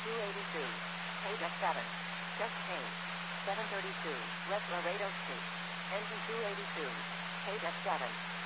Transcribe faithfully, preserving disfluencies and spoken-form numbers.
two eighty-two. Page F seven. Just change. seven thirty-two. West Laredo Street. Engine two eighty-two. Page F seven.